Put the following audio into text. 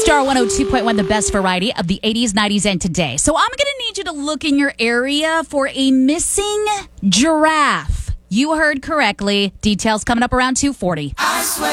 Star 102.1, the best variety of the 80s, 90s, and today. So I'm going to need you to look in your area for a missing giraffe. You heard correctly. Details coming up around 2:40.